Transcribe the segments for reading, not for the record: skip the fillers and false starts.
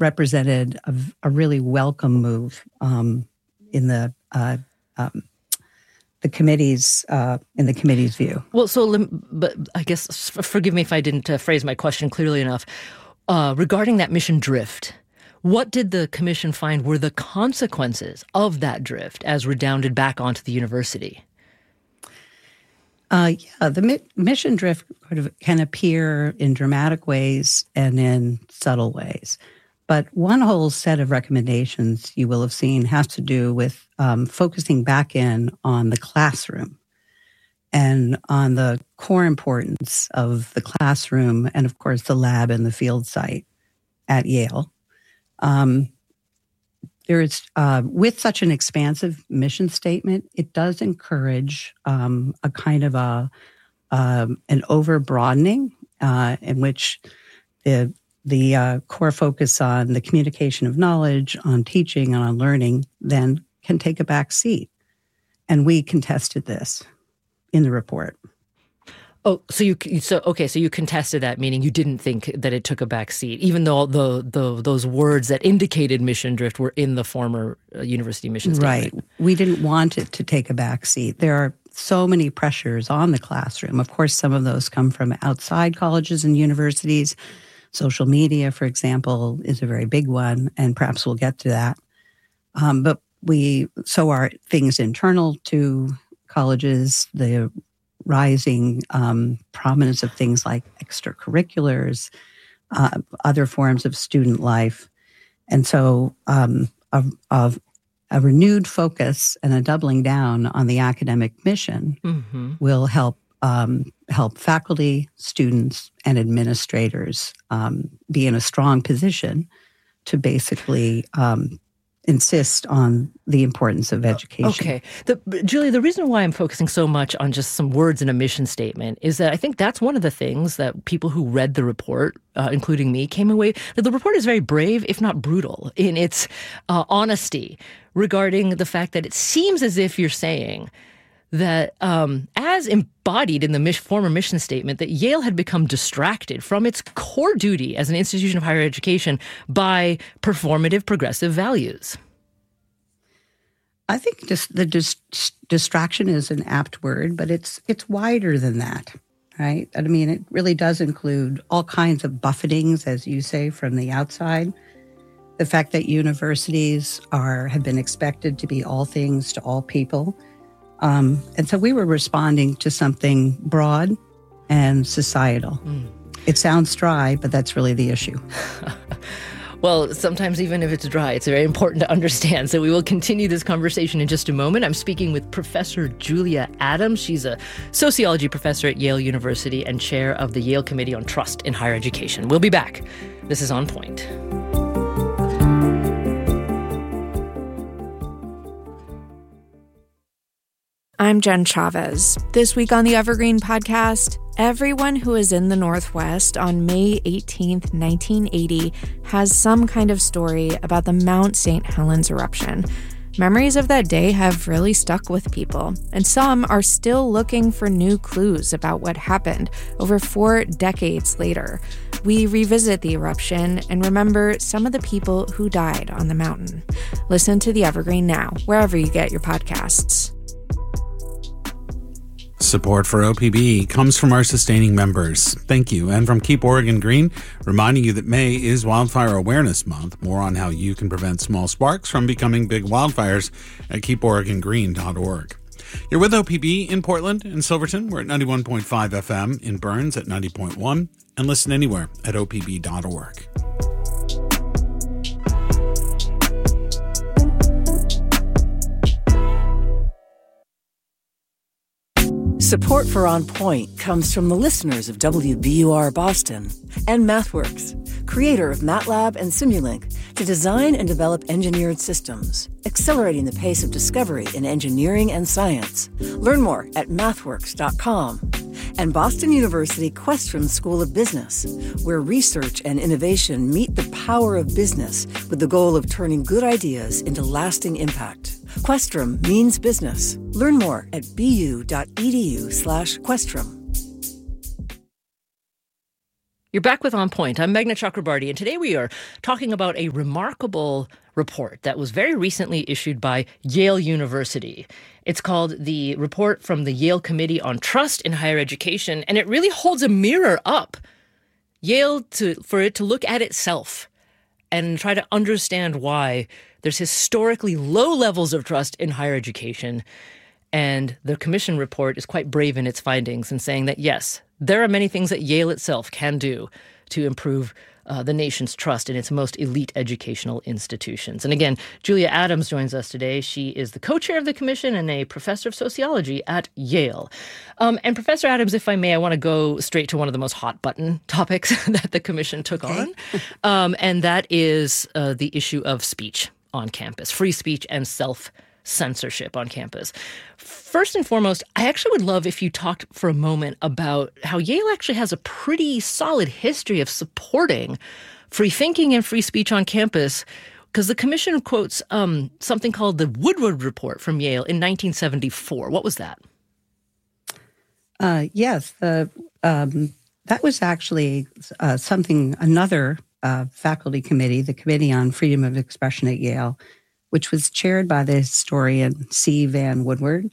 represented a really welcome move in the committee's view. Well, but I guess forgive me if I didn't phrase my question clearly enough. Regarding that mission drift, what did the commission find were the consequences of that drift as redounded back onto the university? The mission drift can appear in dramatic ways and in subtle ways. But one whole set of recommendations you will have seen has to do with focusing back in on the classroom and on the core importance of the classroom and, of course, the lab and the field site at Yale. With such an expansive mission statement, it does encourage a kind of an over-broadening in which the core focus on the communication of knowledge, on teaching, and on learning then can take a back seat. And we contested this in the report. Oh, so you contested that, meaning you didn't think that it took a back seat, even though those words that indicated mission drift were in the former university mission statement. Right. We didn't want it to take a back seat. There are so many pressures on the classroom. Of course, some of those come from outside colleges and universities. Social media, for example, is a very big one, and perhaps we'll get to that. But so are things internal to colleges, the rising prominence of things like extracurriculars, other forms of student life. And so a renewed focus and a doubling down on the academic mission will help faculty, students, and administrators be in a strong position to basically insist on the importance of education. Okay. Julia, the reason why I'm focusing so much on just some words in a mission statement is that I think that's one of the things that people who read the report, including me, came away that the report is very brave, if not brutal, in its honesty regarding the fact that it seems as if you're saying that as embodied in the former mission statement, that Yale had become distracted from its core duty as an institution of higher education by performative progressive values. I think just the distraction is an apt word, but it's wider than that, right? I mean, it really does include all kinds of buffetings, as you say, from the outside. The fact that universities have been expected to be all things to all people. And so we were responding to something broad and societal. It sounds dry, but that's really the issue. Well, sometimes even if it's dry, it's very important to understand. So we will continue this conversation in just a moment. I'm speaking with Professor Julia Adams. She's a sociology professor at Yale University and chair of the Yale Committee on Trust in Higher Education. We'll be back. This is On Point. I'm Jen Chavez. This week on the Evergreen Podcast, everyone who is in the Northwest on May 18th, 1980, has some kind of story about the Mount St. Helens eruption. Memories of that day have really stuck with people, and some are still looking for new clues about what happened over 4 decades later. We revisit the eruption and remember some of the people who died on the mountain. Listen to the Evergreen now, wherever you get your podcasts. Support for OPB comes from our sustaining members. Thank you. And from Keep Oregon Green, reminding you that May is Wildfire Awareness Month. More on how you can prevent small sparks from becoming big wildfires at keeporegongreen.org. You're with OPB in Portland and Silverton. We're at 91.5 FM, in Burns at 90.1, and listen anywhere at opb.org. Support for On Point comes from the listeners of WBUR Boston and MathWorks, creator of MATLAB and Simulink, to design and develop engineered systems, accelerating the pace of discovery in engineering and science. Learn more at mathworks.com. And Boston University Questrom School of Business, where research and innovation meet the power of business with the goal of turning good ideas into lasting impact. Questrom means business. Learn more at bu.edu/Questrom. You're back with On Point. I'm Meghna Chakrabarti, and today we are talking about a remarkable report that was very recently issued by Yale University. It's called the Report from the Yale Committee on Trust in Higher Education, and it really holds a mirror up Yale for it to look at itself and try to understand why there's historically low levels of trust in higher education. And the commission report is quite brave in its findings in saying that, yes, there are many things that Yale itself can do to improve the nation's trust in its most elite educational institutions. And again, Julia Adams joins us today. She is the co-chair of the commission and a professor of sociology at Yale. And Professor Adams, if I may, I want to go straight to one of the most hot-button topics that the commission took on, and that is the issue of speech on campus, free speech and self-censorship on campus. First and foremost, I actually would love if you talked for a moment about how Yale actually has a pretty solid history of supporting free thinking and free speech on campus, because the commission quotes something called the Woodward Report from Yale in 1974. What was that? Yes, that was actually something another faculty committee, the Committee on Freedom of Expression at Yale, which was chaired by the historian C. Van Woodward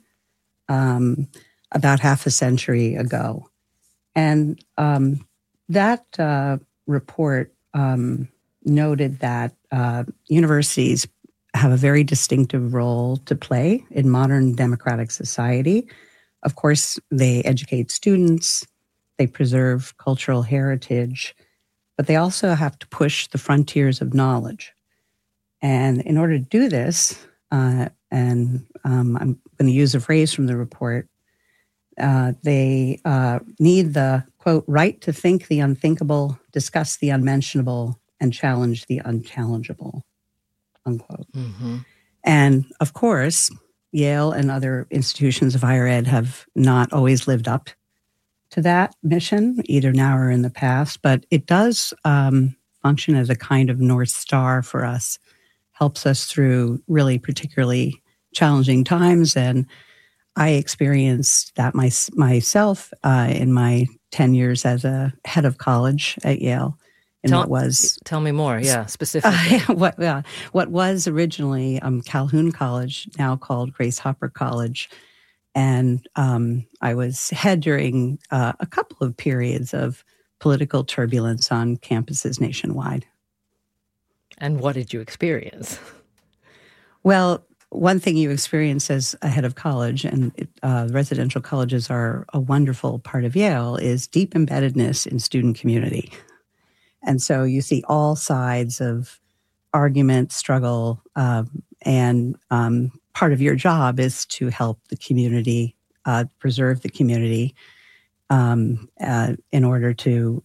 about half a century ago. And that report noted that universities have a very distinctive role to play in modern democratic society. Of course, they educate students, they preserve cultural heritage, but they also have to push the frontiers of knowledge. And in order to do this, I'm going to use a phrase from the report, they need the, quote, right to think the unthinkable, discuss the unmentionable, and challenge the unchallengeable, unquote. Mm-hmm. And of course, Yale and other institutions of higher ed have not always lived up to that mission, either now or in the past, but it does function as a kind of North Star for us, helps us through really particularly challenging times. And I experienced that myself in my 10 years as a head of college at Yale. Tell me more, specifically. What was originally Calhoun College, now called Grace Hopper College. And I was head during a couple of periods of political turbulence on campuses nationwide. And what did you experience? Well, one thing you experience as a head of college, and residential colleges are a wonderful part of Yale, is deep embeddedness in student community. And so you see all sides of argument, struggle, and part of your job is to help the community, preserve the community in order to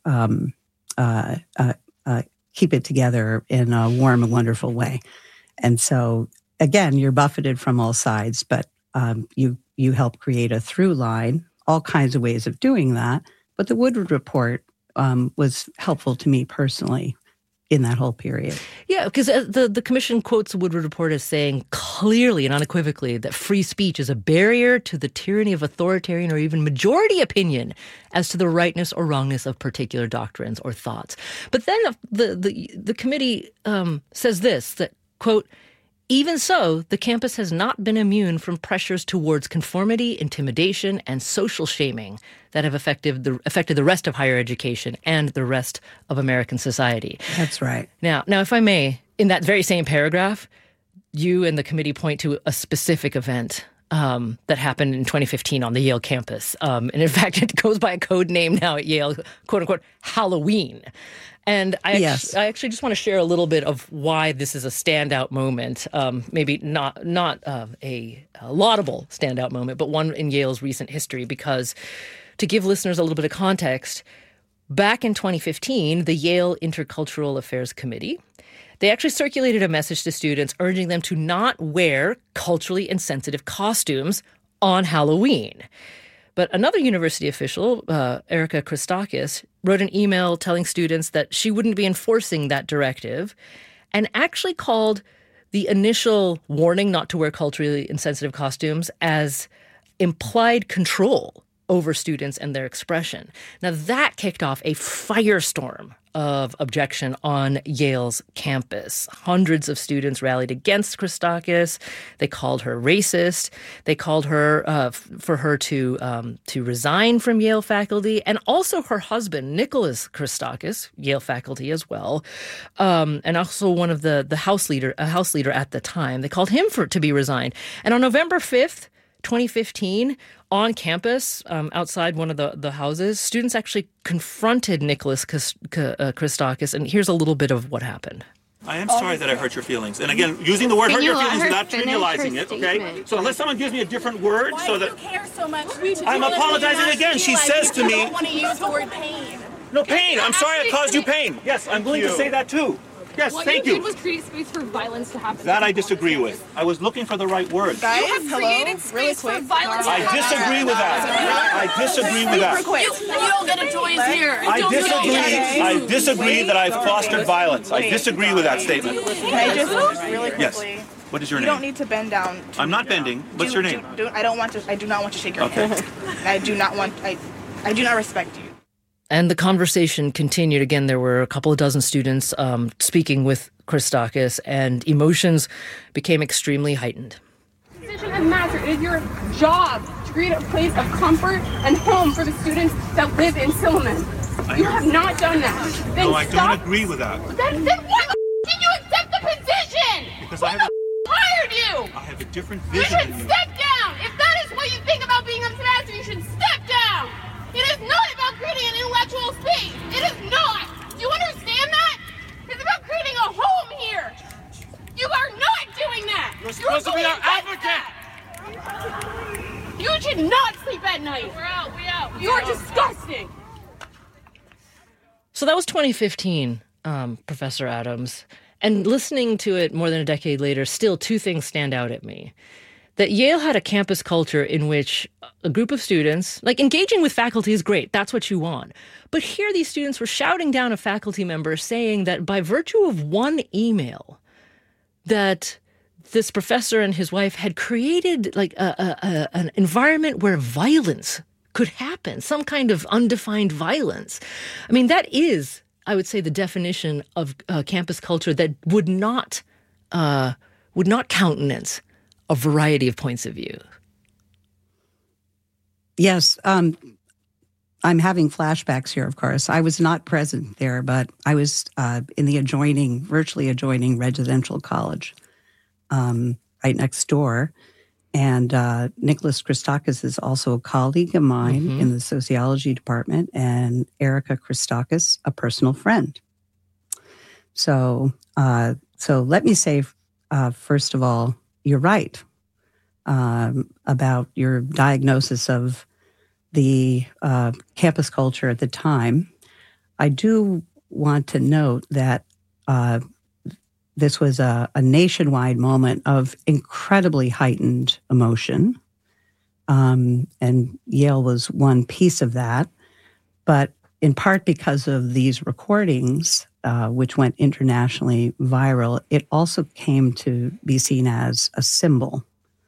keep it together in a warm and wonderful way. And so, again, you're buffeted from all sides, but you help create a through line, all kinds of ways of doing that. But the Woodward Report was helpful to me personally in that whole period. Yeah, because the commission quotes the Woodward Report as saying clearly and unequivocally that free speech is a barrier to the tyranny of authoritarian or even majority opinion as to the rightness or wrongness of particular doctrines or thoughts. But then the committee says this, that, quote, even so, the campus has not been immune from pressures towards conformity, intimidation, and social shaming that have affected the rest of higher education and the rest of American society. That's right. Now, if I may, in that very same paragraph, you and the committee point to a specific event that happened in 2015 on the Yale campus. And in fact, it goes by a code name now at Yale, quote unquote, Halloween. And I actually just want to share a little bit of why this is a standout moment, maybe not a laudable standout moment, but one in Yale's recent history, because to give listeners a little bit of context, back in 2015, the Yale Intercultural Affairs Committee, they actually circulated a message to students urging them to not wear culturally insensitive costumes on Halloween. But another university official, Erica Christakis, wrote an email telling students that she wouldn't be enforcing that directive and actually called the initial warning not to wear culturally insensitive costumes as implied control over students and their expression. Now, that kicked off a firestorm of objection on Yale's campus. Hundreds of students rallied against Christakis. They called her racist. They called her for her to resign from Yale faculty, and also her husband, Nicholas Christakis, Yale faculty as well, and also one of the house leader at the time. They called him to be resigned. And on November 5th, 2015, on campus, outside one of the houses, students actually confronted Nicholas Christakis, and here's a little bit of what happened. I am sorry that I hurt your feelings. And again, using the word hurt your feelings is not trivializing it, okay? So unless someone gives me a different word so that... Why do you care so much? I'm apologizing again. She says to me... I don't want to use the word pain. No, pain. I'm sorry I caused you pain. Yes, I'm willing to say that too. Yes, thank you. What you did was create space for violence to happen. That I disagree with. I was looking for the right word. Guys, created space for violence. I disagree with that. I disagree with that. You don't get a choice here. I disagree that I've fostered violence. I disagree with that statement. Can I just really quickly? Yes. What is your name? You don't need to bend down. I'm not bending. What's your name? I do not want to shake your hand. I do not respect you. And the conversation continued. Again, there were a couple of dozen students speaking with Christakis, and emotions became extremely heightened. The decision has mattered. It is your job to create a place of comfort and home for the students that live in Silliman. You have not done that. Then I don't agree with that. Then why did you accept the position? Because Who hired you? I have a different You vision should than you. step down. If that is what you think about being a semester, you should step down. It is not about creating an intellectual space. It is not. Do you understand that? It's about creating a home here. You are not doing that. You're supposed to be our advocate. You should not sleep at night. We're out. You're disgusting. So that was 2015, Professor Adams. And listening to it more than a decade later, still two things stand out at me. That Yale had a campus culture in which a group of students, like engaging with faculty is great, that's what you want. But here these students were shouting down a faculty member saying that by virtue of one email, that this professor and his wife had created like an environment where violence could happen, some kind of undefined violence. I mean, that is, I would say, the definition of campus culture that would not countenance a variety of points of view. Yes, I'm having flashbacks here, of course. I was not present there, but I was in the virtually adjoining residential college right next door. And Nicholas Christakis is also a colleague of mine in the sociology department, and Erica Christakis, a personal friend. So let me say, first of all, you're right about your diagnosis of the campus culture at the time. I do want to note that this was a nationwide moment of incredibly heightened emotion, and Yale was one piece of that. But in part because of these recordings, which went internationally viral, it also came to be seen as a symbol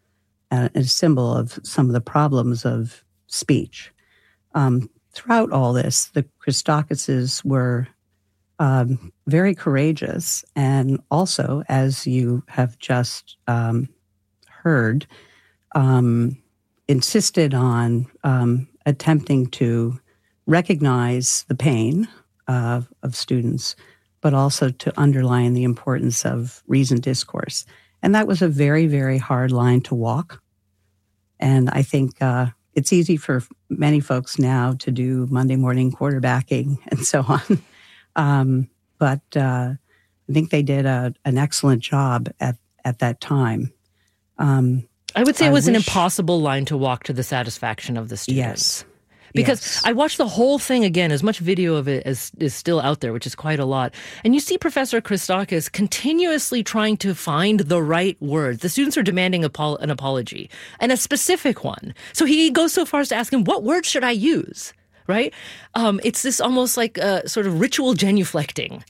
of some of the problems of speech. Throughout all this, the Christakises were very courageous, and also, as you have just heard, insisted on attempting to recognize the pain of students, but also to underline the importance of reasoned discourse. And that was a very, very hard line to walk. And I think it's easy for many folks now to do Monday morning quarterbacking and so on. But I think they did an excellent job at that time. I would say it was an impossible line to walk to the satisfaction of the students. Yes. Because I watched the whole thing again, as much video of it as is still out there, which is quite a lot. And you see Professor Christakis continuously trying to find the right words. The students are demanding an apology, and a specific one. So he goes so far as to ask him, what word should I use? Right? It's this almost like sort of ritual genuflecting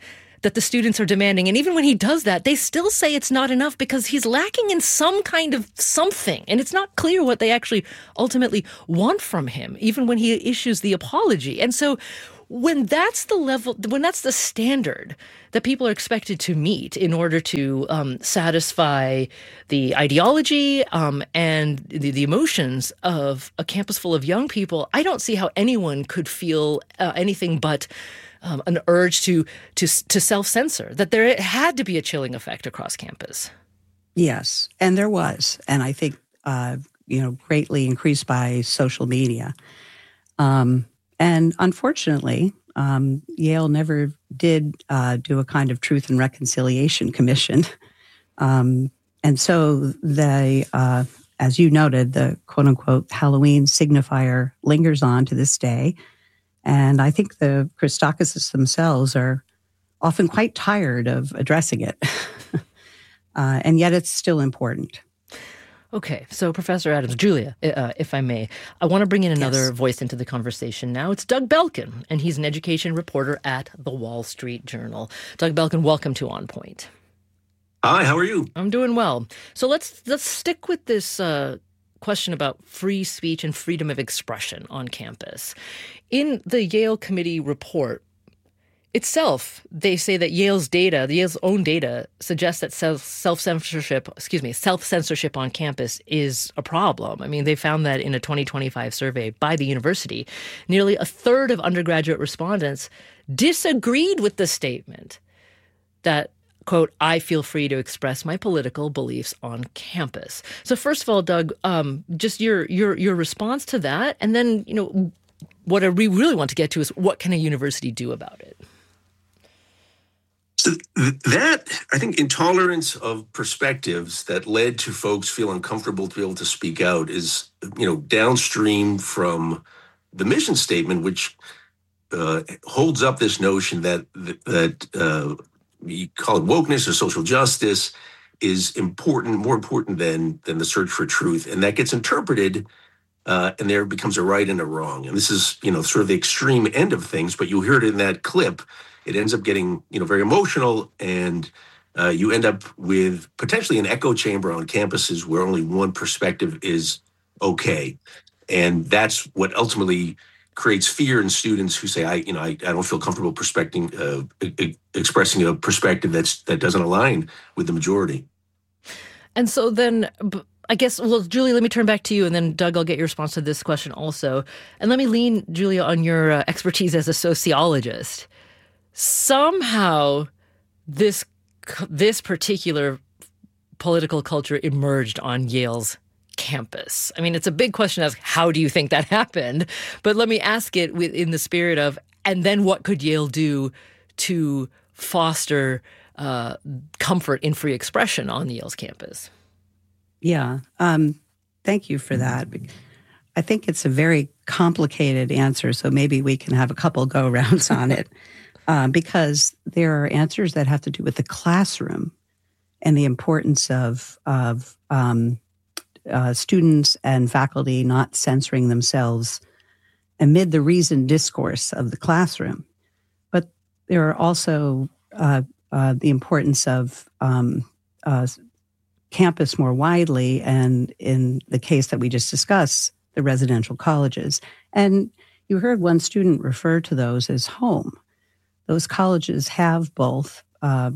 that the students are demanding. And even when he does that, they still say it's not enough because he's lacking in some kind of something. And it's not clear what they actually ultimately want from him, even when he issues the apology. And so when that's the level, when that's the standard that people are expected to meet in order to satisfy the ideology and the emotions of a campus full of young people, I don't see how anyone could feel anything but an urge to self-censor, that there had to be a chilling effect across campus. Yes, and there was. And I think, greatly increased by social media. And unfortunately, Yale never did do a kind of Truth and Reconciliation Commission. And so they, as you noted, the quote-unquote Halloween signifier lingers on to this day. And I think the Christakises themselves are often quite tired of addressing it. And yet it's still important. Okay, so Professor Adams, Julia, if I may, I want to bring in another voice into the conversation now. It's Doug Belkin, and he's an education reporter at the Wall Street Journal. Doug Belkin, welcome to On Point. Hi, how are you? I'm doing well. So let's stick with this question about free speech and freedom of expression on campus. In the Yale Committee report itself, they say that Yale's own data suggests that self-censorship on campus is a problem. I mean, they found that in a 2025 survey by the university, nearly a third of undergraduate respondents disagreed with the statement that, quote, I feel free to express my political beliefs on campus. So first of all, Doug, just your response to that, and then, what we really want to get to is what can a university do about it? So that, I think, intolerance of perspectives that led to folks feeling uncomfortable to be able to speak out is, downstream from the mission statement, which holds up this notion that we call it wokeness or social justice is more important than the search for truth. And that gets interpreted and there becomes a right and a wrong. And this is, sort of the extreme end of things, but you heard it in that clip. It ends up getting, very emotional, and you end up with potentially an echo chamber on campuses where only one perspective is okay. And that's what ultimately creates fear in students who say, I don't feel comfortable expressing a perspective that doesn't align with the majority. And so then, I guess, well, Julia, let me turn back to you, and then Doug, I'll get your response to this question also. And let me lean, Julia, on your expertise as a sociologist. Somehow, this particular political culture emerged on Yale's campus. I mean, it's a big question as how do you think that happened? But let me ask it in the spirit of, and then what could Yale do to foster comfort in free expression on Yale's campus? Yeah, thank you for that. I think it's a very complicated answer, so maybe we can have a couple go-rounds on it. Because there are answers that have to do with the classroom and the importance of students and faculty not censoring themselves amid the reasoned discourse of the classroom. But there are also the importance of campus more widely, and in the case that we just discussed, the residential colleges. And you heard one student refer to those as home. Those colleges have both are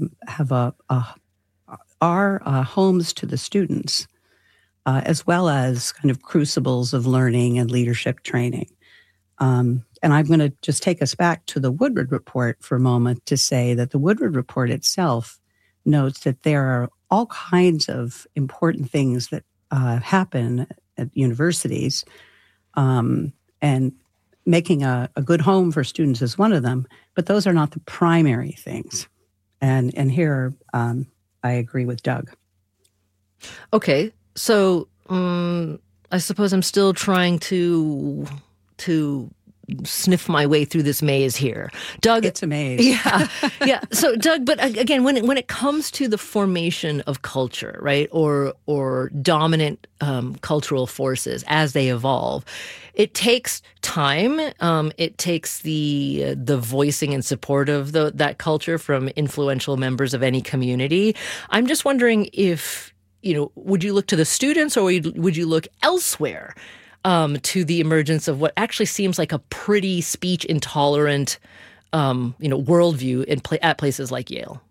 homes to the students, as well as kind of crucibles of learning and leadership training. And I'm going to just take us back to the Woodward Report for a moment to say that the Woodward Report itself notes that there are all kinds of important things that happen at universities, and making a good home for students is one of them, but those are not the primary things. And here, I agree with Doug. Okay, so I suppose I'm still trying to sniff my way through this maze here. Doug, it's a maze. Yeah. So, Doug, but again, when it comes to the formation of culture, right, or dominant cultural forces as they evolve, it takes time. It takes the voicing and support of that culture from influential members of any community. I'm just wondering if, would you look to the students, or would you look elsewhere to the emergence of what actually seems like a pretty speech intolerant, worldview at places like Yale?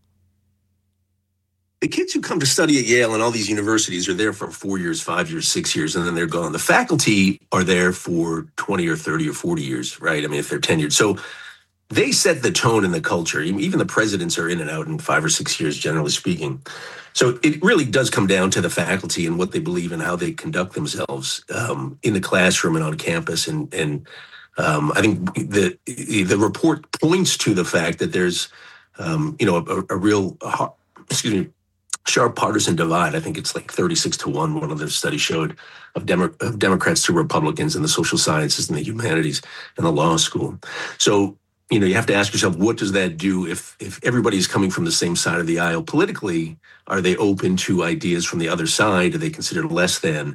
The kids who come to study at Yale and all these universities are there for 4 years, 5 years, 6 years, and then they're gone. The faculty are there for 20 or 30 or 40 years, right? I mean, if they're tenured. So they set the tone and the culture. Even the presidents are in and out in 5 or 6 years, generally speaking. So it really does come down to the faculty and what they believe and how they conduct themselves in the classroom and on campus. And I think the report points to the fact that there's, a real, sharp partisan divide. I think it's like 36-1. One of the studies showed of Democrats to Republicans in the social sciences and the humanities and the law school. So, you have to ask yourself, what does that do if everybody's coming from the same side of the aisle politically? Are they open to ideas from the other side? Are they considered less than?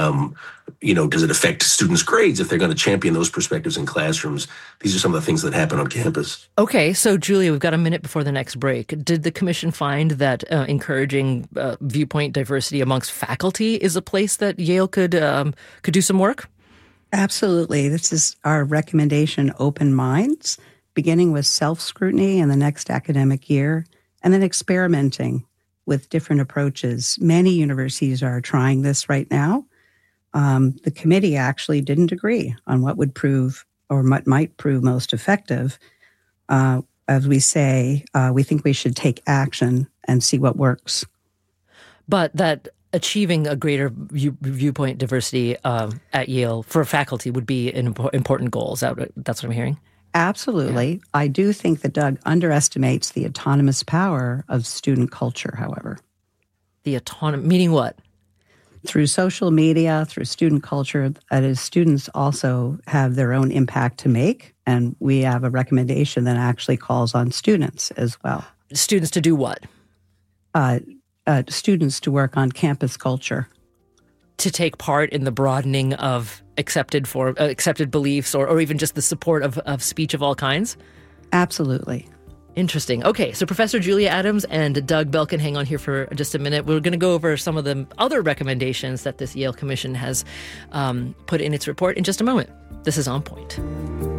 Does it affect students' grades if they're going to champion those perspectives in classrooms? These are some of the things that happen on campus. Okay, so Julia, we've got a minute before the next break. Did the commission find that encouraging viewpoint diversity amongst faculty is a place that Yale could do some work? Absolutely. This is our recommendation, open minds, beginning with self-scrutiny in the next academic year, and then experimenting with different approaches. Many universities are trying this right now. The committee actually didn't agree on what would prove or what might prove most effective. As we say, we think we should take action and see what works. But that achieving a greater viewpoint diversity at Yale for faculty would be an important goal. That's what I'm hearing? Absolutely. Yeah. I do think that Doug underestimates the autonomous power of student culture, however. Meaning what? Through social media, through student culture, that is, students also have their own impact to make, and we have a recommendation that actually calls on students as well. Students to do what? Students to work on campus culture. To take part in the broadening of accepted beliefs or even just the support of speech of all kinds? Absolutely. Interesting. Okay, so Professor Julia Adams and Doug Belkin, hang on here for just a minute. We're going to go over some of the other recommendations that this Yale Commission has put in its report in just a moment. This is On Point.